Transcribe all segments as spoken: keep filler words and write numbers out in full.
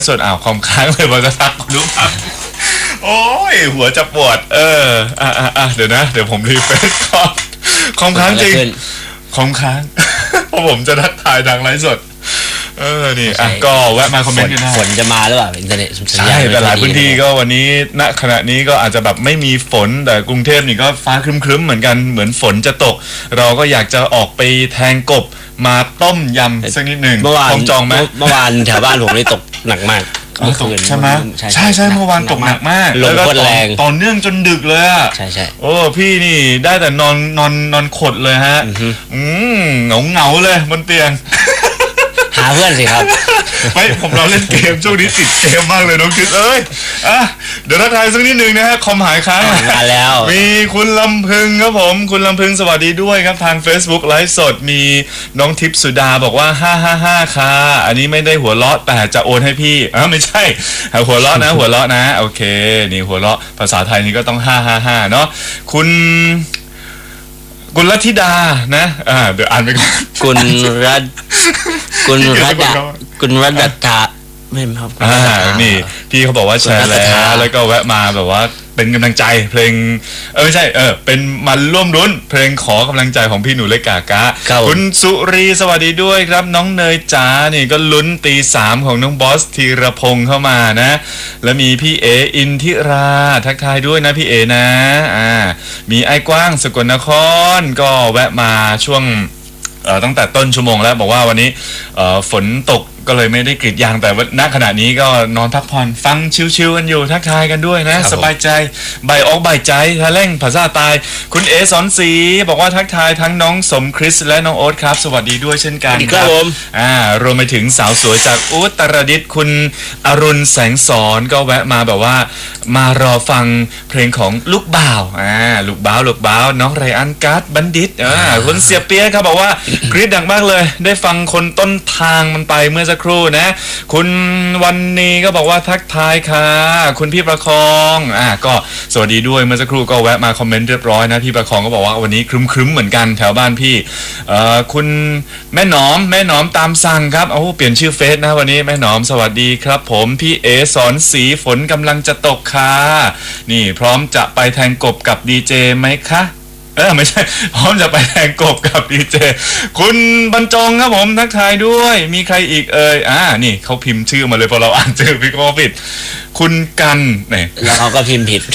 ส่วนอ่าวคอมค้างเลยบอกจะทักคุณรู้ป่ะโอ้ยหัวจะปวดเอออ่ะอ่ะอ่ะเดี๋ยวนะเดี๋ยวผมรีเฟรชก่อนคอมค้างจริงคอมค้างเพราะผมจะทักทายทางไลฟ์สดเออนี่อ่ะก็แวะมาคอมเมนต์กันได้ฝนจะมาหรือเปล่าอินเทอร์เน็ตใช่แต่หลายพื้นที่ก็วันนี้ณขณะนี้ก็อาจจะแบบไม่มีฝนแต่กรุงเทพนี่ก็ฟ้าครึ้มๆเหมือนกันเหมือนฝนจะตกเราก็อยากจะออกไปแทงกบมาต้มยำสักนิดหนึ่งเมื่อวานจองไหมเมื่อวานแถวบ้านผมนี่ตกหนักมากตกใช่ไหมใช่ใช่เมื่อวานตกหนักมากลมก็แรงต่อเนื่องจนดึกเลยอ่ะใช่ใช่โอ้พี่นี่ได้แต่นอนนอนนอนขดเลยฮะอืมเหงาเหงาเลยบนเตียงหาเพื่อนสิครับไม่ผมเราเล่นเกมช่วงนี้ติดเกมมากเลยน้องคิดเอ้ยอ่ะเดี๋ยวทักทายสักนิดนึงนะฮะคอมหายค้างมาแล้วมีคุณลำพึงครับผมคุณลำพึงสวัสดีด้วยครับทาง Facebook ไลฟ์สดมีน้องทิพย์สุดาบอกว่าห้าห้าห้าค่ะอันนี้ไม่ได้หัวเราะแต่จะโอนให้พี่อ๋อไม่ใช่หัวเราะนะหัวเราะนะโอเคนี่หัวเราะภาษาไทยนี่ก็ต้องห้าห้าห้าเนาะคุณกุลธิดานะอ่าเดี๋ยวอ่านไปก่อนกุลรัตกุลรัตกุลรัตตาไม่ครับอ่านี่พี่เขาบอกว่าแชร์แล้วแล้วก็แวะมาแบบว่าเป็นกำลังใจเพลงเออไม่ใช่เออเป็นมาร่วมรุ้นเพลงขอกำลังใจของพี่หนูเล็กกากะคุณสุรีสวัสดีด้วยครับน้องเนยจ๋านี่ก็ลุ้นตีสามของน้องบอสธีรพงษ์เข้ามานะแล้วมีพี่เออินทิราทักทายด้วยนะพี่เอนะอ่ามีไอ้กว้างสกลนครก็แวะมาช่วงเอ่อตั้งแต่ต้นชั่วโมงแล้วบอกว่าวันนี้เอ่อฝนตกก็เลยไม่ได้กรีดยางแต่ว่าณขณะนี้ก็นอนพักผ่อนฟังชิวๆกันอยู่ทักทายกันด้วยนะสบายใจใบออกใบใจทะเล่งภาษาตายคุณเอสอนศรีบอกว่าทักทายทั้งน้องสมคริสและน้องโอ๊ตครับสวัสดีด้วยเช่นกันครับผมอ่ารวมไปถึงสาวสวยจากอุตรดิตถ์คุณอรุณแสงสอนก็แวะมาแบบว่ามารอฟังเพลงของลูกบ่าวอ่าลูกบ่าวลูกบ่าวน้องไรอันการ์ดบัณฑิตอ่าคุณเสียเปียครับบอกว่ากรี๊ดดังมากเลยได้ฟังคนต้นทางมันไปเมื่อสักครู่นะคุณวันนี้ก็บอกว่าทักทายค่ะคุณพี่ประคองอ่าก็สวัสดีด้วยเมื่อสักครู่ก็แวะมาคอมเมนต์เรียบร้อยนะพี่ประคองก็บอกว่าวันนี้ครึ้มๆเหมือนกันแถวบ้านพี่เอ่อคุณแม่หนอมแม่หนอมตามสั่งครับโอ้เปลี่ยนชื่อเฟซนะวันนี้แม่หนอมสวัสดีครับผมพี่เอสอนสีฝนกำลังจะตกค่ะนี่พร้อมจะไปแทงกบกับดีเจไหมคะเออไม่ใช่พร้อมจะไปแทงกบกับดีเจคุณบรรจงครับผมทักทายด้วยมีใครอีกเอ่ยอ่านี่เขาพิมพ์ชื่อมาเลยพอเราอ่านชื่อพี่ก็ผิดคุณกันเนี่ยแล้วเขาก็พิมพ์ผิด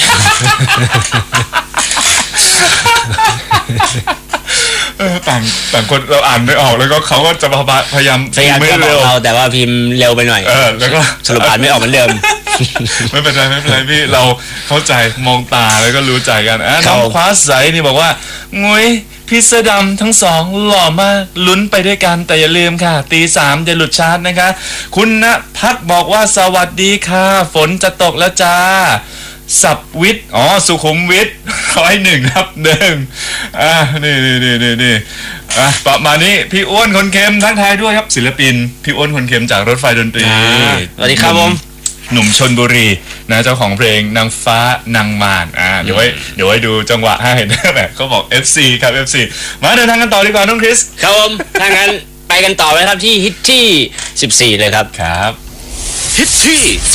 เออต่างต่างคนเราอ่านไม่ออกแล้วก็เขาก็จะพยายามพยายามจะบอกเราแต่ว่าพิมพ์เร็วไปหน่อยเออแล้วก็สรุปอ่านไม่ออกเหมือนเดิมไม่เป็นไรไม่เป็นไรพี่เราเข้าใจมองตาแล้วก็รู้ใจกันอ่ะน้องคว้าใสนี่บอกว่างุ้ยพี่เสื้อดำทั้งสองหล่อมากลุ้นไปด้วยกันแต่อย่าลืมค่ะตีสามจะหลุดชาร์จนะคะคุณณพัฒน์บอกว่าสวัสดีค่ะฝนจะตกแล้วจ้าสับวิทย์อ๋อสุขุมวิทร้อยหนึ่งครับหนึ่งอ่ะนี่นี่นี่นี่นี่อ่ะประมาณนี้พี่อ้วนคนเค็มทักทายด้วยครับศิลปินพี่อ้วนคนเค็มจากรถไฟดนตรีสวัสดีครับผมหนุ่มชลบุรีนะเจ้าของเพลงนางฟ้านางมารอ่าเดี๋ยวไว้เดี๋ยวไว้ดูจังหวะให้เห็นแบบเขาบอก เอฟ ซี ครับ เอฟ ซี มาเดินทางกันต่อดีกว่าน้องคริสครับผมถ้างั้นไปกันต่อเลยครับที่ฮิตที่สิบสี่เลยครับครับฮิตที่